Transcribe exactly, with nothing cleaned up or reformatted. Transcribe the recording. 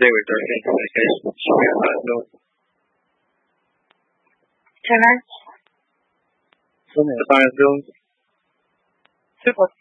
这位专业的开始学反动。 Can I? 当然中， 这个